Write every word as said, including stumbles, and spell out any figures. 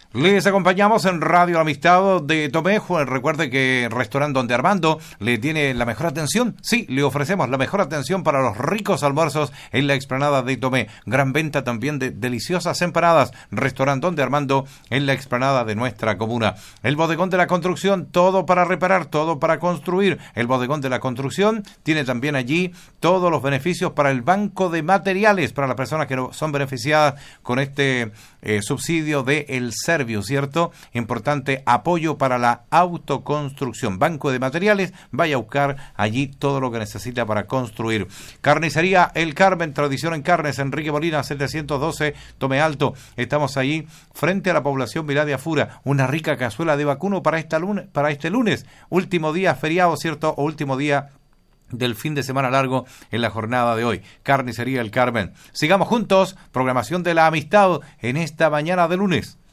Les acompañamos en Radio Amistad de Tomé. Recuerde que Restaurante Donde Armando le tiene la mejor atención. Sí, le ofrecemos la mejor atención para los ricos almuerzos en la explanada de Tomé. Gran venta también de deliciosas empanadas. Restaurante Donde Armando en la explanada de nuestra comuna. El Bodegón de la Construcción, todo para reparar, todo para construir. El Bodegón de la Construcción tiene también allí todos los beneficios para el banco de materiales, para las personas que no son beneficiadas con este eh, subsidio de el Servio, ¿cierto? Importante apoyo para la autoconstrucción. Banco de materiales, vaya a buscar allí todo lo que necesita para construir. Carnicería El Carmen, tradición en carnes, Enrique Molina, setecientos doce, Tomé Alto. Estamos allí frente a la población Viladia Fura. Una rica cazuela de vacuno para, esta lunes, para este lunes, último día feriado, ¿cierto? O último día del fin de semana largo en la jornada de hoy. Carnicería El Carmen. Sigamos juntos, programación de la amistad en esta mañana de lunes.